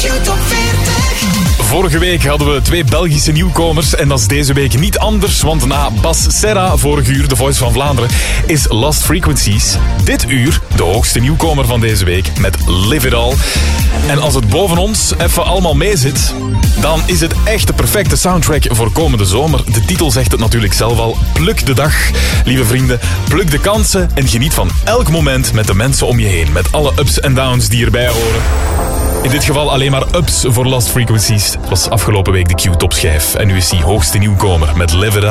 Q-top 40. Vorige week hadden we 2 Belgische nieuwkomers en dat is deze week niet anders, want na Bas Serra, vorig uur de Voice van Vlaanderen, is Lost Frequencies dit uur de hoogste nieuwkomer van deze week met Live It All. En als het boven ons even allemaal meezit, dan is het echt de perfecte soundtrack voor komende zomer. De titel zegt het natuurlijk zelf al. Pluk de dag, lieve vrienden. Pluk de kansen en geniet van elk moment met de mensen om je heen. Met alle ups en downs die erbij horen. In dit geval alleen maar ups voor Lost Frequencies. Het was afgelopen week de Q-top schijf. En nu is hij hoogste nieuwkomer met Live It Up.